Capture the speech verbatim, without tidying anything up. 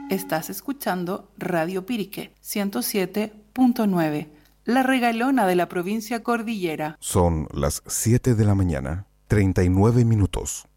Estás escuchando Radio Pirique ciento siete punto nueve, la regalona de la provincia Cordillera. Son las siete de la mañana, treinta y nueve minutos.